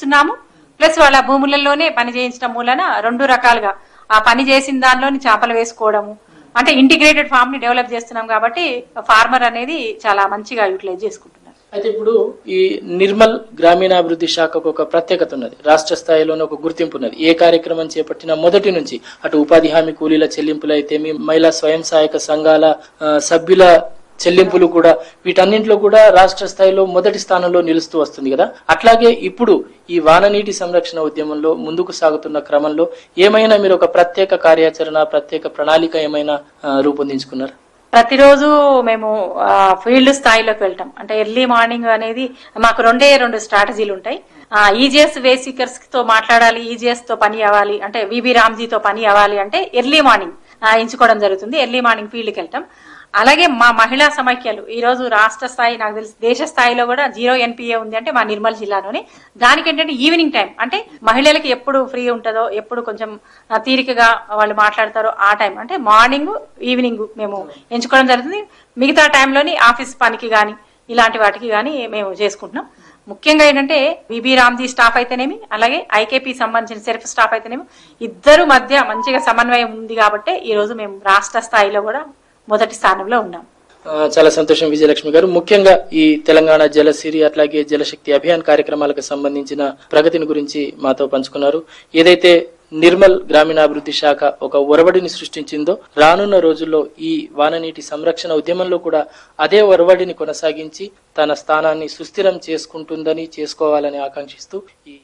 చేస్తున్నాము, ప్లస్ వాళ్ళ భూములలోనే పని చేయించడం మూలన 2 రకాలుగా ఆ పని చేసిన దానిలోని చేపలు వేసుకోవడము, అంటే ఇంటిగ్రేటెడ్ ఫార్మ్ ని డెవలప్ చేస్తున్నాం కాబట్టి ఫార్మర్ అనేది చాలా మంచిగా యూటిలైజ్ చేసుకుంటున్నారు. అయితే ఇప్పుడు ఈ నిర్మల్ గ్రామీణాభివృద్ధి శాఖకు ఒక ప్రత్యేకత ఉన్నది, రాష్ట్ర స్థాయిలోనే ఒక గుర్తింపు ఉన్నది. ఏ కార్యక్రమం చేపట్టినా మొదటి నుంచి అటు ఉపాధి హామీ కూలీల చెల్లింపులు అయితే మహిళా స్వయం సహాయక సంఘాల సభ్యుల చెల్లింపులు కూడా, వీటన్నింటిలో కూడా రాష్ట్ర స్థాయిలో మొదటి స్థానంలో నిలుస్తూ వస్తుంది కదా. అట్లాగే ఇప్పుడు ఈ వాననీటి సంరక్షణ ఉద్యమంలో ముందుకు సాగుతున్న క్రమంలో ఏమైనా మీరు ఒక ప్రత్యేక కార్యాచరణ, ప్రత్యేక ప్రణాళిక ఏమైనా రూపొందించుకున్నారు? ప్రతిరోజు మేము ఫీల్డ్ స్థాయిలోకి వెళ్తాం. అంటే ఎర్లీ మార్నింగ్ అనేది మాకు 2 స్ట్రాటజీలు ఉంటాయి. ఈజీఎస్ వేసికర్స్ తో మాట్లాడాలి, ఈజీఎస్ తో పని అవ్వాలి, అంటే విబి రామ్జీతో పని అవ్వాలి అంటే ఎర్లీ మార్నింగ్ ఎంచుకోవడం జరుగుతుంది. ఎర్లీ మార్నింగ్ ఫీల్డ్కి వెళ్తాం. అలాగే మా మహిళా సమైక్యాలు ఈ రోజు రాష్ట్ర స్థాయి, నాకు తెలిసి దేశ స్థాయిలో కూడా 0 NPA ఉంది అంటే మా నిర్మల్ జిల్లాలోనే. దానికి ఏంటంటే ఈవినింగ్ టైం, అంటే మహిళలకి ఎప్పుడు ఫ్రీ ఉంటుందో, ఎప్పుడు కొంచెం తీరికగా వాళ్ళు మాట్లాడతారో ఆ టైం, అంటే మార్నింగ్ ఈవినింగ్ మేము ఎంచుకోవడం జరుగుతుంది. మిగతా టైంలోని ఆఫీస్ పనికి గాని ఇలాంటి వాటికి గాని మేము చేసుకుంటున్నాం. ముఖ్యంగా ఏంటంటే విబి రామ్జీ స్టాఫ్ అయితేనేమి, అలాగే ఐకేపీ సంబంధించిన సెల్ఫ్ స్టాఫ్ అయితేనేమి, ఇద్దరు మధ్య మంచిగా సమన్వయం ఉంది కాబట్టి ఈ రోజు మేము రాష్ట్ర స్థాయిలో కూడా మొదటి స్థానంలో ఉన్నాం. చాలా సంతోషం విజయలక్ష్మి గారు. ముఖ్యంగా ఈ తెలంగాణ జలసిరి అట్లాగే జలశక్తి అభియాన్ కార్యక్రమాలకు సంబంధించిన ప్రగతిని గురించి మాతో పంచుకున్నారు. ఏదైతే నిర్మల్ గ్రామీణాభివృద్ధి శాఖ ఒక ఒరవడిని సృష్టించిందో, రానున్న రోజుల్లో ఈ వాననీటి సంరక్షణ ఉద్యమంలో కూడా అదే ఒరవడిని కొనసాగించి తన స్థానాన్ని సుస్థిరం చేసుకుంటుందని, చేసుకోవాలని ఆకాంక్షిస్తూ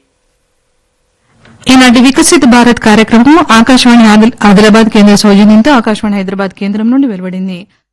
ఈనాటి వికసిత్ భారత్ కార్యక్రమం ఆకాశవాణి ఆదిలాబాద్ కేంద్ర సౌజన్యంతో ఆకాశవాణి హైదరాబాద్ కేంద్రం నుండి వెలువడింది.